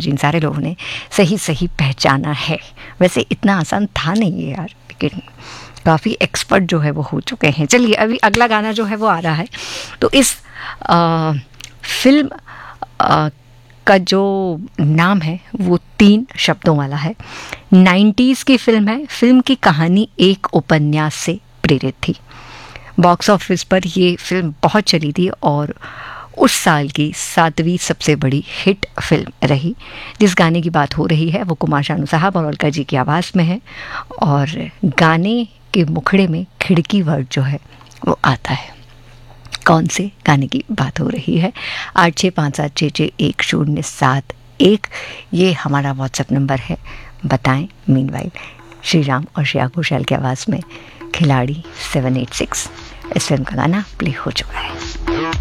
जिन सारे लोगों ने सही सही पहचाना है। वैसे इतना आसान था नहीं है यार, लेकिन काफ़ी एक्सपर्ट जो है वो हो चुके हैं। चलिए अभी अगला गाना जो है वो आ रहा है। तो इस फिल्म का जो नाम है वो 3 शब्दों वाला है। 90s की फिल्म है। फिल्म की कहानी एक उपन्यास से प्रेरित थी। बॉक्स ऑफिस पर ये फिल्म बहुत चली थी और उस साल की 7वीं सबसे बड़ी हिट फिल्म रही। जिस गाने की बात हो रही है वो कुमार शानू साहब और अलका जी की आवाज़ में है, और गाने के मुखड़े में खिड़की वर्ड जो है वो आता है। कौन से गाने की बात हो रही है? 8657661071 ये हमारा व्हाट्सएप नंबर है, बताएं। मीनवाइल श्री राम और श्रेया घोषाल की आवाज़ में खिलाड़ी 786 इस फिल्म का गाना प्ले हो चुका है।